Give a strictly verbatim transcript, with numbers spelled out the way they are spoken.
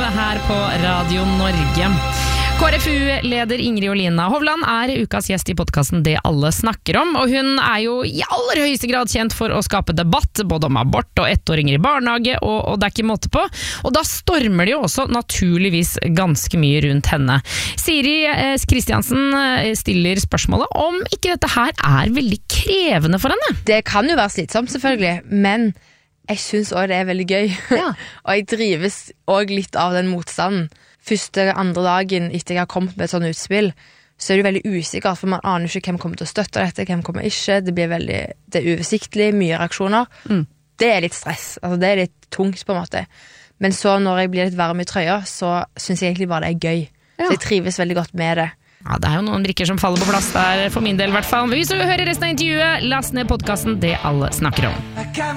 her på Radio Norge. K R F U-leder Ingrid Olina Hovland er ukas gjest i podcasten Det alle snakker om, og hun er jo i aller høyeste grad kjent for å skape debatt, både om abort og ettåringer i barnehage, og, og det er ikke måte på. Og da stormer det jo også naturligvis ganske mye rundt henne. Siri eh, Kristiansen stiller spørsmålet om ikke dette her er veldig krevende for henne. Det kan jo være slitsomt selvfølgelig, men jeg synes også det er veldig gøy. Ja. Og jeg drives også litt av den motstanden. Første, andre dagen etter jeg har kommet med et sånt utspill, så er det veldig usikkert, for man aner ikke hvem kommer til å støtte dette, hvem kommer ikke. Det blir veldig, det er uoversiktlig, mye reaksjoner. Mm. Det er litt stress, altså det er litt tungt på en måte. Men så når jeg blir litt varm i trøya, så synes jeg egentlig bare det er gøy. Ja. Så jeg trives veldig godt med det. Ja, det er jo noen brikker som faller på plass der, for min del i hvert fall. Hvis du vil høre resten av intervjuet, last ned podcasten Det alle snakker om.